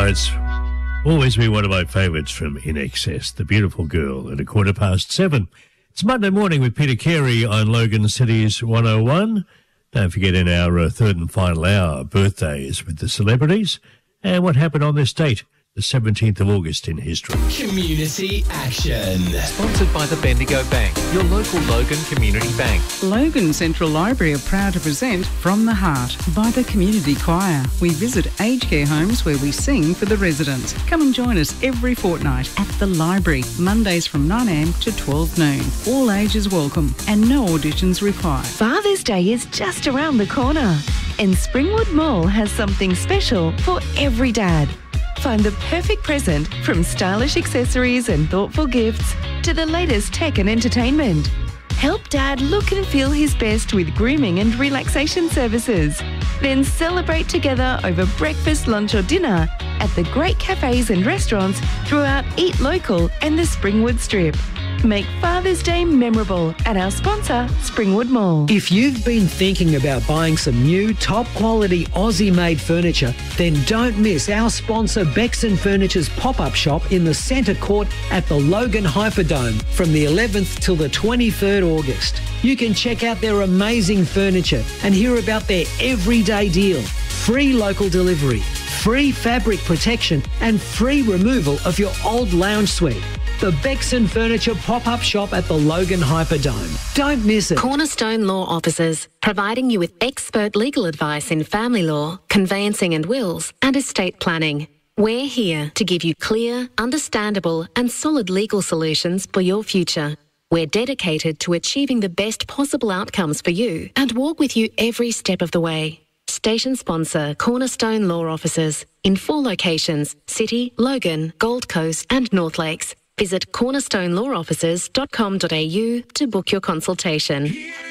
it's always been one of my favourites from In Excess, The Beautiful Girl, at 7:15. It's Monday morning with Peter Carey on Logan Cities 101. Don't forget, in our third and final hour, birthdays with the celebrities and what happened on this date, the 17th of August in history. Community Action. Sponsored by the Bendigo Bank, your local Logan Community Bank. Logan Central Library are proud to present From the Heart by the Community Choir. We visit aged care homes where we sing for the residents. Come and join us every fortnight at the library, Mondays from 9am to 12 noon. All ages welcome and no auditions required. Father's Day is just around the corner, and Springwood Mall has something special for every dad. Find the perfect present, from stylish accessories and thoughtful gifts to the latest tech and entertainment. Help Dad look and feel his best with grooming and relaxation services. Then celebrate together over breakfast, lunch or dinner at the great cafes and restaurants throughout Eat Local and the Springwood Strip. Make Father's Day memorable at our sponsor, Springwood Mall. If you've been thinking about buying some new top-quality Aussie-made furniture, then don't miss our sponsor Bexon Furniture's pop-up shop in the Centre Court at the Logan Hyperdome from the 11th till the 23rd August. You can check out their amazing furniture and hear about their everyday deal. Free local delivery, free fabric protection and free removal of your old lounge suite. The Bexon Furniture pop-up shop at the Logan Hyperdome. Don't miss it. Cornerstone Law Offices, providing you with expert legal advice in family law, conveyancing and wills, and estate planning. We're here to give you clear, understandable and solid legal solutions for your future. We're dedicated to achieving the best possible outcomes for you and walk with you every step of the way. Station sponsor Cornerstone Law Offices in 4 locations: City, Logan, Gold Coast and North Lakes. Visit cornerstonelawoffices.com.au to book your consultation.